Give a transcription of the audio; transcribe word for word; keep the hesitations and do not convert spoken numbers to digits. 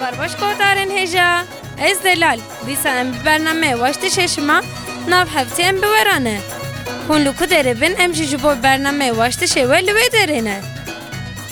barbaş kotarên hêja. Ez Delal. Dîsa em bi bername weş dişeşima nav heftê em bi we re ne. Hûn li ku derê bin em jî ji bo bername weş dişê we li wê derê ne.